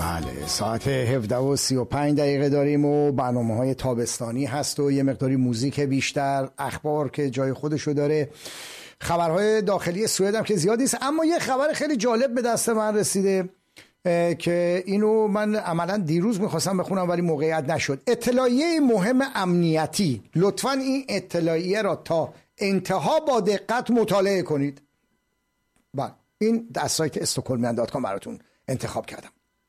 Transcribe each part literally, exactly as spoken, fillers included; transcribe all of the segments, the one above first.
بله، ساعت هفده و سی و پنج دقیقه داریم و برنامه های تابستانی هست و یه مقداری موزیک بیشتر، اخبار که جای خودشو داره، خبرهای داخلی سوئد هم که زیاد نیست. اما یه خبر خیلی جالب به دست من رسیده که اینو من عملا دیروز میخواستم بخونم ولی موقعیت نشد. اطلاعیه مهم امنیتی، لطفاً این اطلاعیه را تا انتها با دقت مطالعه کنید. بله، این از سایت استکهلمیان دات کام براتون انتخاب کردم.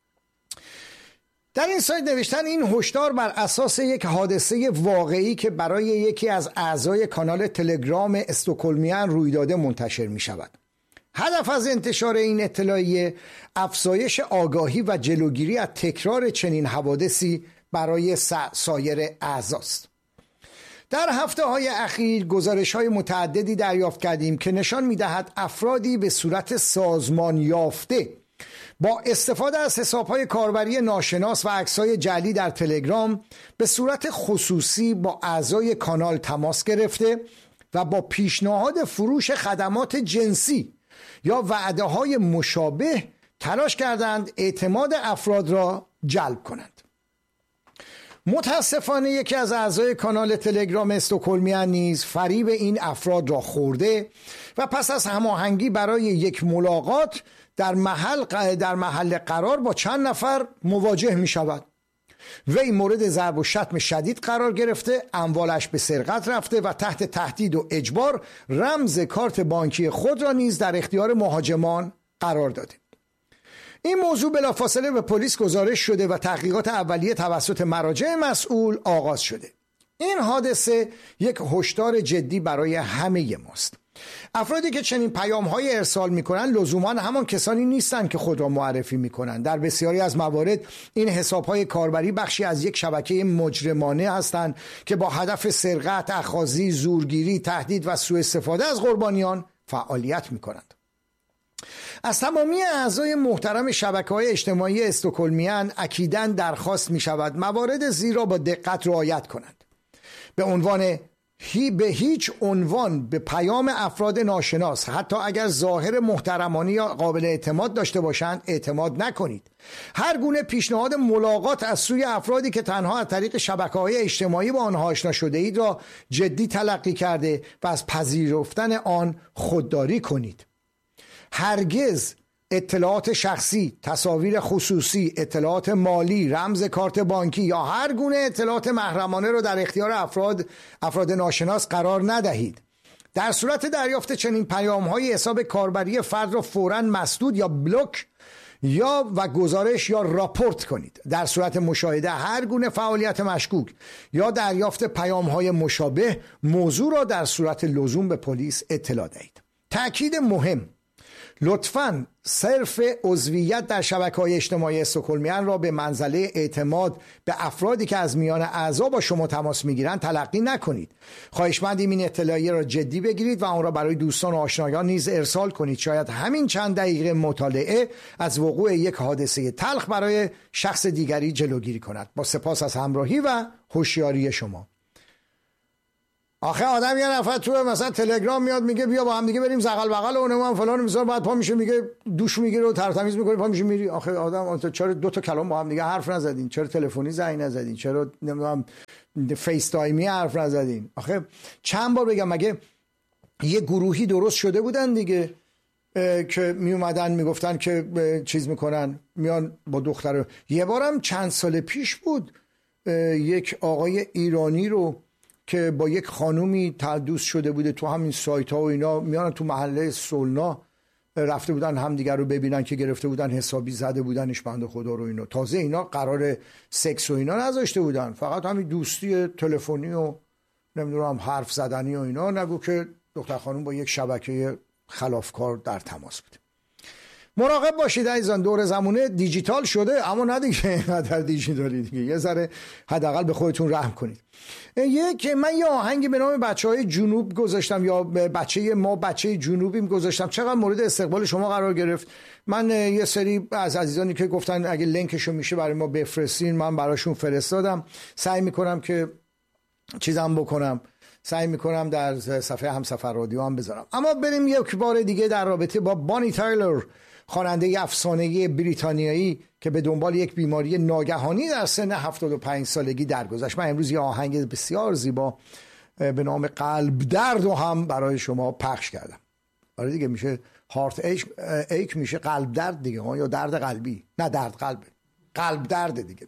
در این سایت نوشتن این هشدار بر اساس یک حادثه واقعی که برای یکی از اعضای کانال تلگرام استکهلمیان روی داده منتشر می شود. هدف از انتشار این اطلاعیه افزایش آگاهی و جلوگیری از تکرار چنین حوادثی برای سایر اعضاست. در هفته های اخیر گزارش های متعددی دریافت کردیم که نشان می دهد افرادی به صورت سازمان یافته با استفاده از حساب‌های کاربری ناشناس و عکس‌های جعلی در تلگرام به صورت خصوصی با اعضای کانال تماس گرفته و با پیشنهاد فروش خدمات جنسی یا وعده‌های مشابه تلاش کردند اعتماد افراد را جلب کنند. متاسفانه یکی از اعضای کانال تلگرام استکهلمیان نیز فریب این افراد را خورده و پس از هماهنگی برای یک ملاقات در محل در محل قرار با چند نفر مواجه می شود. وی مورد ضرب و شتم شدید قرار گرفته، اموالش به سرقت رفته و تحت تهدید و اجبار رمز کارت بانکی خود را نیز در اختیار مهاجمان قرار داده. این موضوع بلافاصله به پلیس گزارش شده و تحقیقات اولیه توسط مراجع مسئول آغاز شده. این حادثه یک هشدار جدی برای همه ماست. افرادی که چنین پیام‌های ارسال می‌کنند لزوماً همان کسانی نیستند که خود را معرفی می‌کنند. در بسیاری از موارد این حساب‌های کاربری بخشی از یک شبکه مجرمانه هستند که با هدف سرقت، اخاذی، زورگیری، تهدید و سوء استفاده از قربانیان فعالیت می‌کنند. از تمامی اعضای محترم شبکه‌های اجتماعی استکهلمیان اکیداً درخواست می‌شود موارد زیرا با دقت رعایت کنند. به عنوان هی به هیچ عنوان به پیام افراد ناشناس حتی اگر ظاهر محترمانه یا قابل اعتماد داشته باشند اعتماد نکنید. هر گونه پیشنهاد ملاقات از سوی افرادی که تنها از طریق شبکه‌های اجتماعی با آنها آشنا شده اید را جدی تلقی کرده و از پذیرفتن آن خودداری کنید. هرگز اطلاعات شخصی، تصاویر خصوصی، اطلاعات مالی، رمز کارت بانکی یا هر گونه اطلاعات محرمانه را در اختیار افراد افراد ناشناس قرار ندهید. در صورت دریافت چنین پیام‌های حساب کاربری فرد را فوراً مسدود یا بلوک یا و گزارش یا راپورت کنید. در صورت مشاهده هر گونه فعالیت مشکوک یا دریافت پیام‌های مشابه موضوع را در صورت لزوم به پلیس اطلاع دهید. تأکید مهم: لطفاً صرف عضویت در شبکه‌های اجتماعی استکهلمیان را به منزله اعتماد به افرادی که از میان اعضا با شما تماس میگیرند تلقی نکنید. خواهشمندیم این اطلاعیه را جدی بگیرید و آن را برای دوستان و آشنایان نیز ارسال کنید. شاید همین چند دقیقه مطالعه از وقوع یک حادثه تلخ برای شخص دیگری جلوگیری کند. با سپاس از همراهی و هوشیاری شما. آخه آدم یه نفر تو مثلا تلگرام میاد میگه بیا با هم دیگه بریم زغل بغل و اونم فلان میذاره، بعد پا میشه میگه دوش میگیره و ترتمیز میکنه پا میشه میری. آخه آدم چرا دو تا کلام با هم دیگه حرف نزدین؟ چرا تلفنی زنگ نزدین؟ چرا نمیدونم فیس تایمی حرف نزدین؟ آخه چند بار بگم مگه یه گروهی درست شده بودن دیگه که می اومدن میگفتن که چیز میکنن، میان با دختر. یه بارم چند سال پیش بود یک آقای ایرانی رو که با یک خانومی دوست شده بوده تو همین سایت ها و اینا، میانن تو محله سولنا رفته بودن همدیگر رو ببینن که گرفته بودن حسابی زده بودنش بنده خدا رو. اینا تازه اینا قرار سکس و اینا نذاشته بودن، فقط همین دوستی تلفنی و نمیدونم حرف زدنی و اینا، نگو که دختر خانوم با یک شبکه خلافکار در تماس بوده. مراقب باشید عزیزان، دور زمونه دیجیتال شده، اما نه دیگه اینقدر دیجیتالی دیگه، یه ذره حداقل به خودتون رحم کنید. یک من یه آهنگی به نام بچهای جنوب گذاشتم، یا بچه ما بچه جنوبیم گذاشتم. چقدر مورد استقبال شما قرار گرفت. من یه سری از عزیزانی که گفتن اگه لینکشو میشه برای ما بفرستین، من براشون فرستادم. سعی میکنم که چیزام بکنم، سعی میکنم در صفحه همسفر رادیو هم بذارم. اما بریم یک بار دیگه در رابطه با بانی تایلر، خواننده افسانه‌ای بریتانیایی که به دنبال یک بیماری ناگهانی در سن هفتاد و پنج سالگی درگذشت. من امروز یه آهنگ بسیار زیبا به نام قلب درد رو هم برای شما پخش کردم. آره دیگه، میشه هارت ایک, ایک میشه قلب درد دیگه، یا درد قلبی، نه درد قلبه، قلب درد دیگه.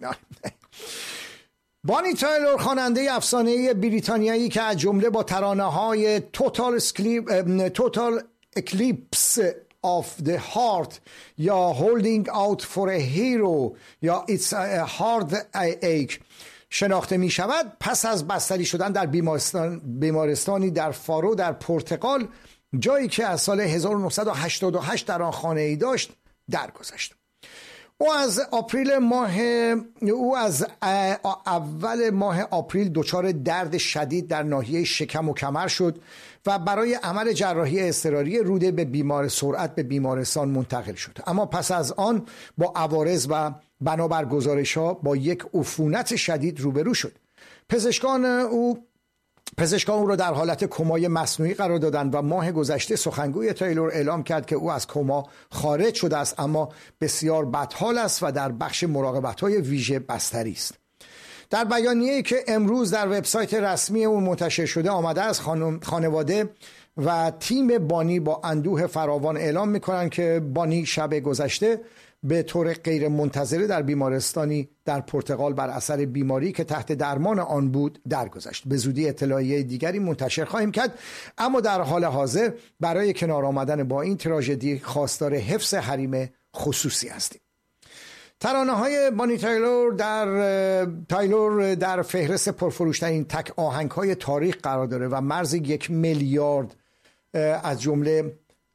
بانی تایلور خواننده افسانه‌ای بریتانیایی که از جمله با ترانه‌های توتال توتال اکلیپس of the heart یا holding out for a hero یا it's a hard ache شناخته می شود، پس از بستری شدن در بیمارستان بیمارستانی در فارو در پرتغال، جایی که از سال هزار و نهصد و هشتاد و هشت در آن خانه‌ای داشت، درگذشت. او از آپریل ماه او از اول ماه آپریل دچار درد شدید در ناحیه شکم و کمر شد و برای عمل جراحی اضطراری روده به بیمار سرعت به بیمارستان منتقل شد. اما پس از آن با عوارض و بنابر گزارش‌ها با یک عفونت شدید روبرو شد. پزشکان او پزشکان او را در حالت کمای مصنوعی قرار دادند و ماه گذشته سخنگوی تایلور اعلام کرد که او از کما خارج شده است، اما بسیار بدحال است و در بخش مراقبت‌های ویژه بستری است. در بیانیه‌ای که امروز در وبسایت رسمی او منتشر شده آمده است، خانواده و تیم بانی با اندوه فراوان اعلام می‌کنند که بانی شب گذشته به طور غیر منتظره در بیمارستانی در پرتغال بر اثر بیماری که تحت درمان آن بود درگذشت. به زودی اطلاعیه دیگری منتشر خواهیم کرد، اما در حال حاضر برای کنار آمدن با این تراژدی خواستار حفظ حریم خصوصی هستیم. ترانه‌های بانی تایلور در تایلور در فهرست پرفروش‌ترین تک آهنگ‌های تاریخ قرار داره و مرز یک میلیارد از جمله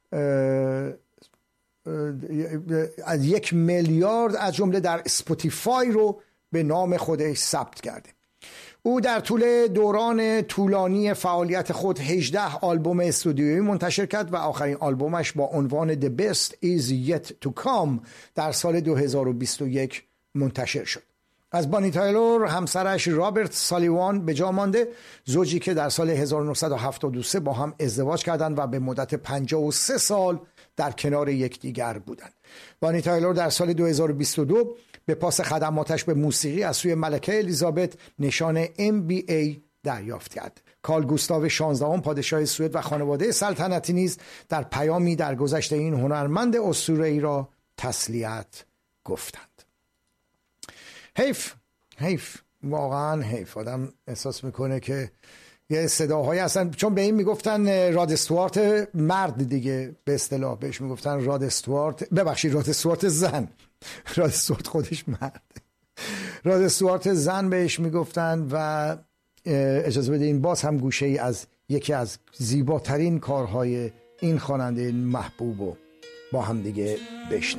از یک میلیارد از جمله در اسپاتیفای رو به نام خودش ثبت کرده. او در طول دوران طولانی فعالیت خود هجده آلبوم استودیویی منتشر کرد و آخرین آلبومش با عنوان The Best Is Yet To Come در سال دو هزار و بیست و یک منتشر شد. از بانی تایلور همسرش رابرت سالیوان به جا مانده، زوجی که در سال هزار و نهصد و هفتاد و سه با هم ازدواج کردند و به مدت پنجاه و سه سال در کنار یکدیگر بودند. بانی تایلور در سال دو هزار و بیست و دو به پاس خدماتش به موسیقی از سوی ملکه الیزابت نشان ام بی ای دریافت کرد. کارل گوستاو شانزدهم پادشاه سوئد و خانواده سلطنتی نیز در پیامی در گذشته این هنرمند اسطوره‌ای را تسلیت گفتند. حیف حیف واقعا حیف. آدم احساس میکنه که یه صداهایی هستن، چون به این میگفتن راد استوارت مرد دیگه، به اصطلاح بهش میگفتن راد استوارت، ببخشید راد استوارت زن، راد استوارت خودش مرد، راد استوارت زن بهش میگفتن. و اجازه بدین باز هم گوشه ای از یکی از زیباترین کارهای این خواننده محبوب رو با هم دیگه بشنویم.